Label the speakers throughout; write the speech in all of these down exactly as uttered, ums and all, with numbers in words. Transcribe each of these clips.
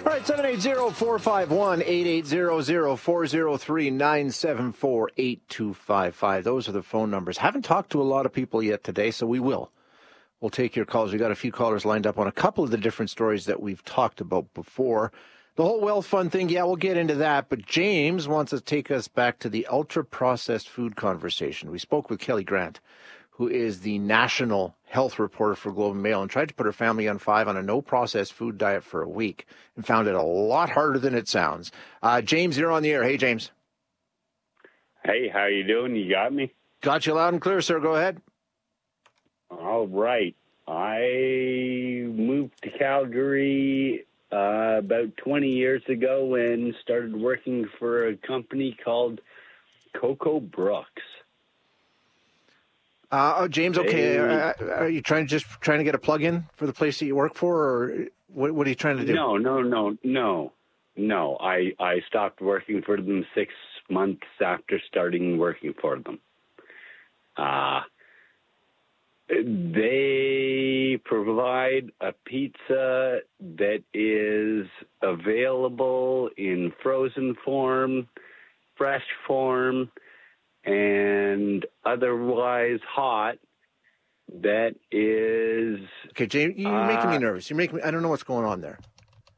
Speaker 1: All right, seven eight zero, four five one, eight eight zero zero, four zero three, nine seven four, eight two five five. Those are the phone numbers. Haven't talked to a lot of people yet today, so we will. We'll take your calls. We've got a few callers lined up on a couple of the different stories that we've talked about before. The whole wealth fund thing, yeah, we'll get into that. But James wants to take us back to the ultra-processed food conversation. We spoke with Kelly Grant, who is the national health reporter for Globe and Mail, and tried to put her family on five on a no-processed food diet for a week and found it a lot harder than it sounds. Uh, James, you're on the air. Hey, James.
Speaker 2: Hey, how you doing? You got me?
Speaker 1: Got you loud and clear, sir. Go ahead.
Speaker 2: All right. I moved to Calgary uh, about twenty years ago and started working for a company called Cocoa Brooks.
Speaker 1: Uh, oh, James, okay. Are, are you trying to just trying to get a plug-in for the place that you work for, or what, what are you trying to do?
Speaker 2: No, no, no, no, no. I, I stopped working for them six months after starting working for them. Uh, they provide a pizza that is available in frozen form, fresh form, and otherwise hot. That is...
Speaker 1: Okay, James, you're uh, making me nervous. You're making me... I don't know what's going on there.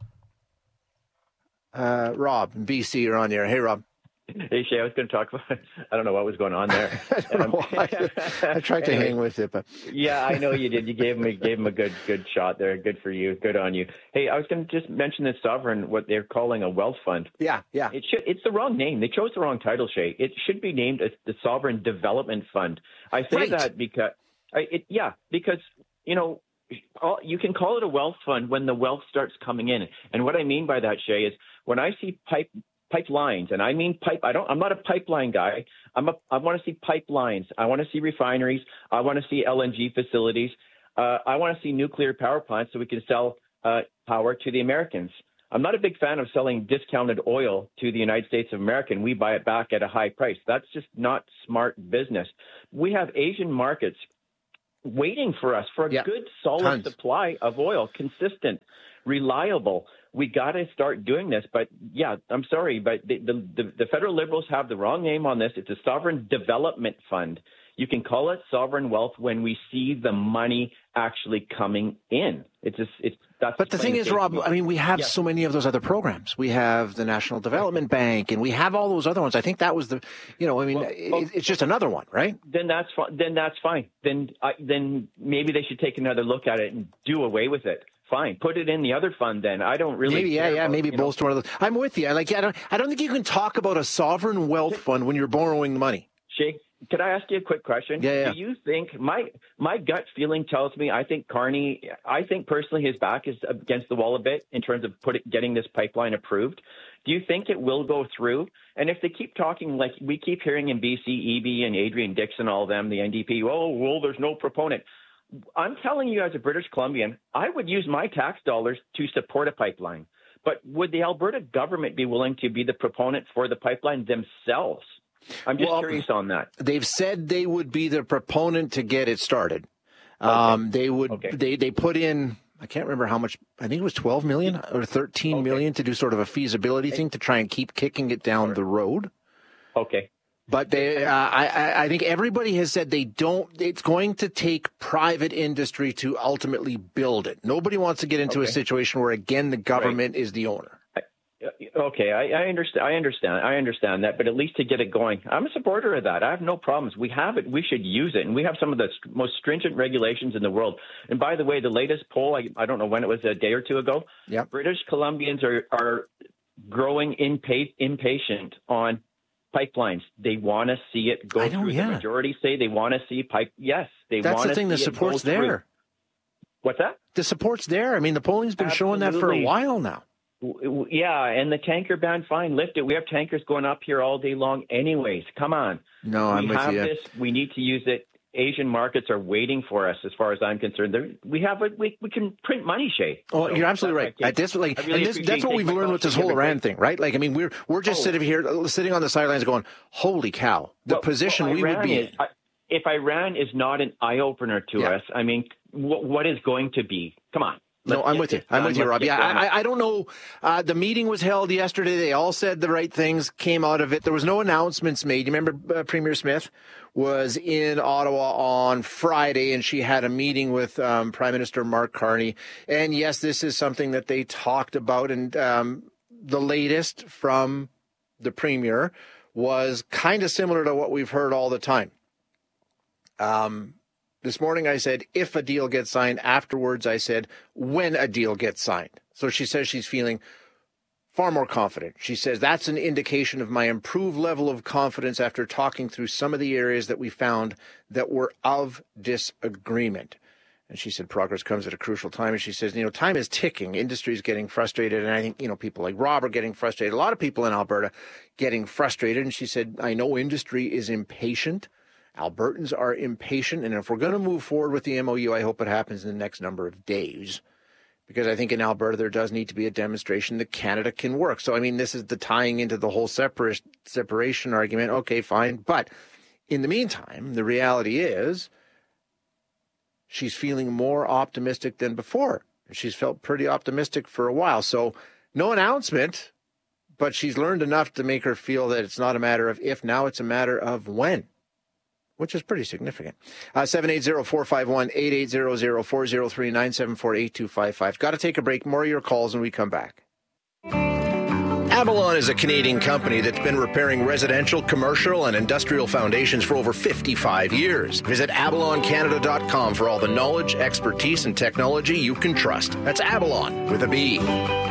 Speaker 1: Uh, Rob in B C, you're on the air. Hey, Rob.
Speaker 3: Hey, Shay, I was going to talk about, I don't know what was going on there.
Speaker 1: I don't know why. I tried to anyway, hang with it, but.
Speaker 3: Yeah, I know you did. You gave him, a, gave him a good good shot there. Good for you. Good on you. Hey, I was going to just mention this sovereign, what they're calling a wealth fund.
Speaker 1: Yeah, yeah.
Speaker 3: It should, it's the wrong name. They chose the wrong title, Shay. It should be named as the Sovereign Development Fund. I say
Speaker 1: right.
Speaker 3: that because, I, it, yeah, because, you know, all, you can call it a wealth fund when the wealth starts coming in. And what I mean by that, Shay, is when I see pipe, pipelines, and I mean pipe. I don't. I'm not a pipeline guy. I'm a. I want to see pipelines. I want to see refineries. I want to see L N G facilities. Uh, I want to see nuclear power plants so we can sell uh, power to the Americans. I'm not a big fan of selling discounted oil to the United States of America, and we buy it back at a high price. That's just not smart business. We have Asian markets waiting for us for a
Speaker 1: yeah.
Speaker 3: good, solid
Speaker 1: Tons.
Speaker 3: supply of oil, consistent, reliable. We got to start doing this. But, yeah, I'm sorry, but the, the, the federal Liberals have the wrong name on this. It's a Sovereign Development Fund. You can call it sovereign wealth when we see the money actually coming in. It's just, it's that's.
Speaker 1: But the thing is, Rob, I mean, we have yeah. so many of those other programs. We have the National Development Bank, and we have all those other ones. I think that was the, you know, I mean, well, well, it's just another one, right?
Speaker 3: Then that's fine. Then that's fine. Then I, then maybe they should take another look at it and do away with it. Fine, put it in the other fund. Then I don't really.
Speaker 1: Maybe, yeah, yeah.
Speaker 3: about,
Speaker 1: maybe bolster one of those. I'm with you. I like. I don't. I don't think you can talk about a sovereign wealth fund when you're borrowing the money.
Speaker 3: Shay, could I ask you a quick question?
Speaker 1: Yeah, yeah.
Speaker 3: Do you think my my gut feeling tells me I think Carney, I think personally his back is against the wall a bit in terms of put it, getting this pipeline approved. Do you think it will go through? And if they keep talking like we keep hearing in B C, E B and Adrian Dixon, all of them, the N D P, oh, well, there's no proponent. I'm telling you as a British Columbian, I would use my tax dollars to support a pipeline. But would the Alberta government be willing to be the proponent for the pipeline themselves? I'm just well, curious on that.
Speaker 1: They've said they would be the proponent to get it started. Okay. Um, they would. Okay. They they put in. I can't remember how much. I think it was twelve million or thirteen okay. million to do sort of a feasibility thing to try and keep kicking it down the road.
Speaker 3: Okay.
Speaker 1: But they, uh, I, I think everybody has said they don't. It's going to take private industry to ultimately build it. Nobody wants to get into okay. a situation where again the government right. is the owner.
Speaker 3: Okay, I, I understand. I understand. I understand that, but at least to get it going, I'm a supporter of that. I have no problems. We have it. We should use it, and we have some of the st- most stringent regulations in the world. And by the way, the latest poll, I, I don't know when it was, a day or two ago.
Speaker 1: Yeah,
Speaker 3: British Columbians are are growing impa- impatient on pipelines. They want to see it go
Speaker 1: know,
Speaker 3: through.
Speaker 1: Yeah.
Speaker 3: The majority say they want to see pipe. Yes, they
Speaker 1: That's
Speaker 3: want to see it.
Speaker 1: That's the thing. The support's there.
Speaker 3: Through. What's that?
Speaker 1: The support's there. I mean, the polling's been
Speaker 3: Absolutely.
Speaker 1: showing that for a while now.
Speaker 3: Yeah, and the tanker ban, fine, lift it. We have tankers going up here all day long anyways. Come on.
Speaker 1: No, I'm
Speaker 3: we
Speaker 1: with
Speaker 3: have
Speaker 1: you.
Speaker 3: This. We need to use it. Asian markets are waiting for us, as far as I'm concerned. They're, we have a, we we can print money, Shay.
Speaker 1: Oh, so you're absolutely right. At this, like, really and this, that's what we've learned with this whole Iran thing, right? Like, I mean, we're we're just oh. sitting here, sitting on the sidelines, going, "Holy cow!" The well, position well, we would be
Speaker 3: is,
Speaker 1: in.
Speaker 3: I, if Iran is not an eye opener to
Speaker 1: yeah.
Speaker 3: us, I mean, what, what is going to be? Come on.
Speaker 1: No, I'm with you. I'm with you, Rob. Yeah, I, I don't know. Uh, the meeting was held yesterday. They all said the right things came out of it. There was no announcements made. You remember uh, Premier Smith was in Ottawa on Friday, and she had a meeting with um, Prime Minister Mark Carney. And yes, this is something that they talked about. And um, the latest from the Premier was kind of similar to what we've heard all the time. Um. This morning I said, if a deal gets signed. Afterwards I said, when a deal gets signed. So she says she's feeling far more confident. She says that's an indication of my improved level of confidence after talking through some of the areas that we found that were of disagreement. And she said progress comes at a crucial time. And she says, you know, time is ticking. Industry is getting frustrated. And I think, you know, people like Rob are getting frustrated. A lot of people in Alberta getting frustrated. And she said, I know industry is impatient. Albertans are impatient, and if we're going to move forward with the M O U, I hope it happens in the next number of days, because I think in Alberta there does need to be a demonstration that Canada can work. So, I mean, this is the tying into the whole separa- separation argument. Okay, fine. But in the meantime, the reality is she's feeling more optimistic than before. She's felt pretty optimistic for a while. So no announcement, but she's learned enough to make her feel that it's not a matter of if, now it's a matter of when, which is pretty significant. Uh, seven eight zero, four five one, eight eight zero zero, four zero three, nine seven four, eight two five five. Got to take a break. More of your calls when we come back. Avalon is a Canadian company that's been repairing residential, commercial, and industrial foundations for over fifty-five years. Visit avalon canada dot com for all the knowledge, expertise, and technology you can trust. That's Avalon with a B.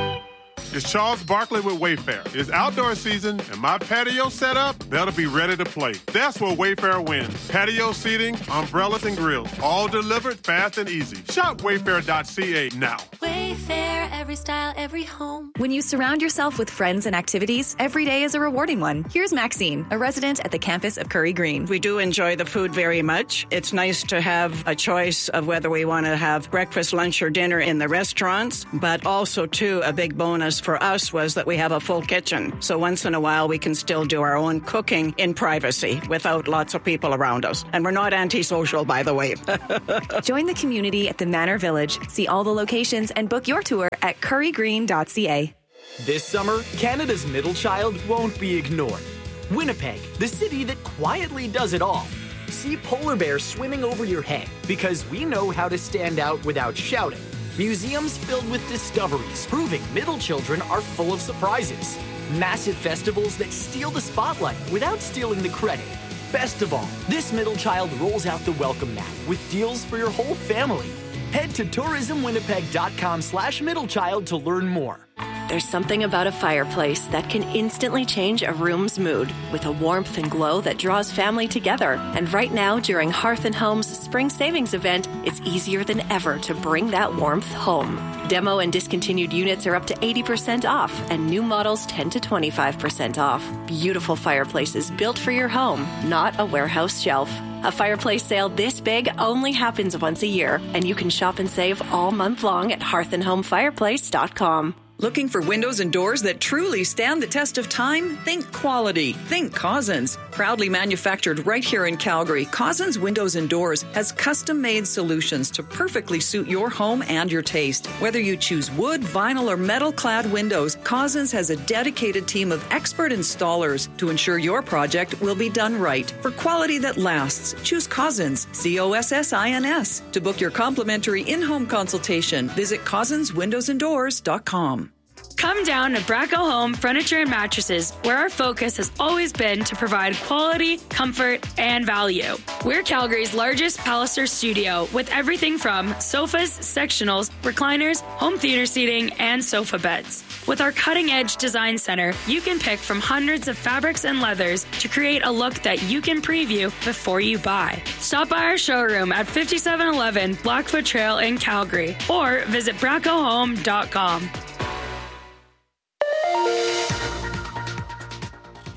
Speaker 4: It's Charles Barkley with Wayfair. It's outdoor season, and my patio setup, that'll be ready to play. That's where Wayfair wins. Patio seating, umbrellas, and grills, all delivered fast and easy. Shop wayfair dot c a now.
Speaker 5: Wayfair, every style, every home.
Speaker 6: When you surround yourself with friends and activities, every day is a rewarding one. Here's Maxine, a resident at the campus of Curry Green.
Speaker 7: We do enjoy the food very much. It's nice to have a choice of whether we want to have breakfast, lunch, or dinner in the restaurants, but also, too, a big bonus for us was that we have a full kitchen. So once in a while, we can still do our own cooking in privacy without lots of people around us. And we're not antisocial, by the way.
Speaker 6: Join the community at the Manor Village. See all the locations and book your tour at curry green dot c a.
Speaker 8: This summer, Canada's middle child won't be ignored. Winnipeg, the city that quietly does it all. See polar bears swimming over your head because we know how to stand out without shouting. Museums filled with discoveries, proving middle children are full of surprises. Massive festivals that steal the spotlight without stealing the credit. Best of all, this middle child rolls out the welcome mat with deals for your whole family. Head to tourism winnipeg dot com slash middle child to learn more.
Speaker 5: There's something about a fireplace that can instantly change a room's mood with a warmth and glow that draws family together. And right now, during Hearth and Home's Spring Savings event, it's easier than ever to bring that warmth home. Demo and discontinued units are up to eighty percent off, and new models ten to twenty-five percent off. Beautiful fireplaces built for your home, not a warehouse shelf. A fireplace sale this big only happens once a year, and you can shop and save all month long at hearth and home fireplace dot com.
Speaker 9: Looking for windows and doors that truly stand the test of time? Think quality. Think Cousins. Proudly manufactured right here in Calgary, Cousins Windows and Doors has custom-made solutions to perfectly suit your home and your taste. Whether you choose wood, vinyl, or metal-clad windows, Cousins has a dedicated team of expert installers to ensure your project will be done right. For quality that lasts, choose Cousins, C O S S I N S. To book your complimentary in-home consultation, visit cousins windows and doors dot com.
Speaker 10: Come down to Bracco Home Furniture and Mattresses, where our focus has always been to provide quality, comfort, and value. We're Calgary's largest Palliser studio with everything from sofas, sectionals, recliners, home theater seating, and sofa beds. With our cutting-edge design center, you can pick from hundreds of fabrics and leathers to create a look that you can preview before you buy. Stop by our showroom at fifty-seven eleven Blackfoot Trail in Calgary or visit bracco home dot com.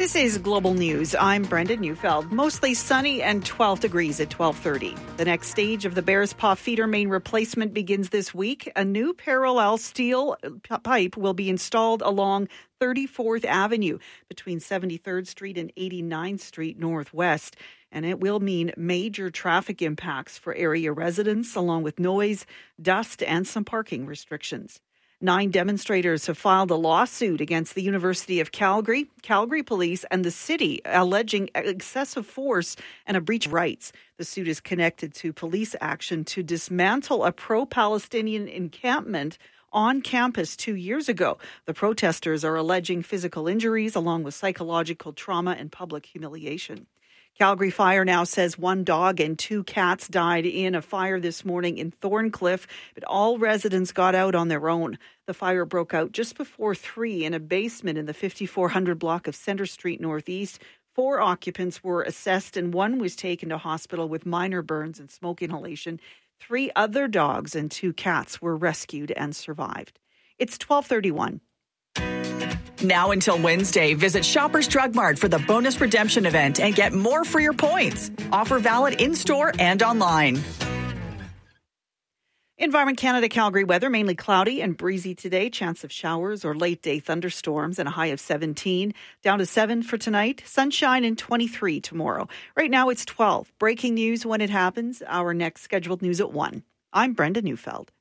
Speaker 11: This is Global News. I'm Brenda Neufeld. Mostly sunny and twelve degrees at twelve thirty. The next stage of the Bears Paw feeder main replacement begins this week. A new parallel steel pipe will be installed along thirty-fourth Avenue between seventy-third Street and eighty-ninth Street Northwest. And it will mean major traffic impacts for area residents, along with noise, dust, and some parking restrictions. Nine demonstrators have filed a lawsuit against the University of Calgary, Calgary Police, and the city, alleging excessive force and a breach of rights. The suit is connected to police action to dismantle a pro-Palestinian encampment on campus two years ago. The protesters are alleging physical injuries along with psychological trauma and public humiliation. Calgary Fire now says one dog and two cats died in a fire this morning in Thorncliffe, but all residents got out on their own. The fire broke out just before three in a basement in the fifty-four hundred block of Centre Street Northeast. Four occupants were assessed and one was taken to hospital with minor burns and smoke inhalation. Three other dogs and two cats were rescued and survived. It's twelve thirty-one.
Speaker 9: Now until Wednesday, visit Shoppers Drug Mart for the bonus redemption event and get more for your points. Offer valid in-store and online.
Speaker 11: Environment Canada Calgary weather, mainly cloudy and breezy today. Chance of showers or late-day thunderstorms and a high of seventeen. Down to seven for tonight. Sunshine and twenty-three tomorrow. Right now it's twelve. Breaking news when it happens. Our next scheduled news at one. I'm Brenda Neufeld.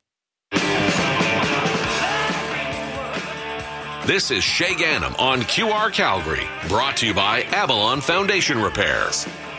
Speaker 12: This is Shay Gannam on Q R Calgary, brought to you by Avalon Foundation Repairs.